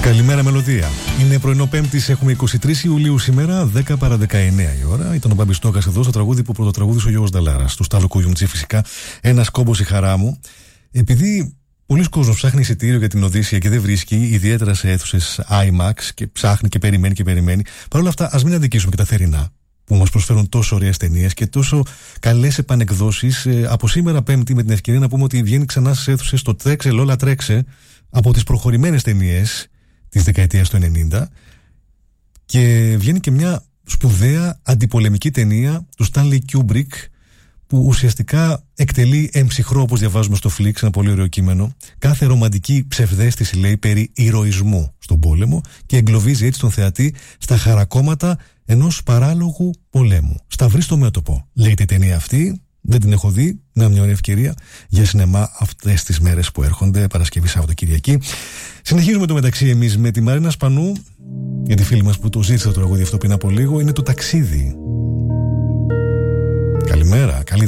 Καλημέρα μελωδία. Είναι πρωινό Πέμπτης, έχουμε 23 Ιουλίου σήμερα, 10 παρά 19 η ώρα. Ήταν ο Μπαμπιστόκας εδώ στο τραγούδι που πρωτοτραγούδησε ο Γιώργος Νταλάρας, του Σταύλου Κουγιουμτζή φυσικά. Ένας κόμπος η χαρά μου. Επειδή πολλοί κόσμος ψάχνει εισιτήριο για την Οδύσσεια και δεν βρίσκει, ιδιαίτερα σε αίθουσες IMAX, και ψάχνει και περιμένει. Παρ' όλα αυτά, ας μην αδικήσουμε και τα θερινά, που μας προσφέρουν τόσο ωραίες ταινίες και τόσο καλές επανεκδόσεις. Από σήμερα Πέμπτη, με την ευκαιρία να πούμε ότι βγαίνει ξανά στις αίθουσες το Τρέξε Λόλα Τρέξε, από τις προχωρημένες ταινίες της δεκαετίας του 90, και βγαίνει και μια σπουδαία αντιπολεμική ταινία του Stanley Kubrick, που ουσιαστικά εκτελεί εμψυχρό, όπως διαβάζουμε στο Flix, ένα πολύ ωραίο κείμενο, κάθε ρομαντική ψευδαίσθηση, λέει, περί ηρωισμού στον πόλεμο, και εγκλωβίζει έτσι τον θεατή στα χαρακόμματα ενός παράλογου πολέμου. Σταυρί στο μέτωπο, λέγεται η ταινία αυτή. Δεν την έχω δει, να μια ωραία ευκαιρία για σινεμά αυτές τις μέρες που έρχονται, Παρασκευή, Σάββατο, Κυριακή. Συνεχίζουμε το μεταξύ εμείς με τη Μαρίνα Σπανού, για τη φίλη μας που το ζήτησε το τραγούδι αυτό πριν από λίγο. Είναι το ταξίδι.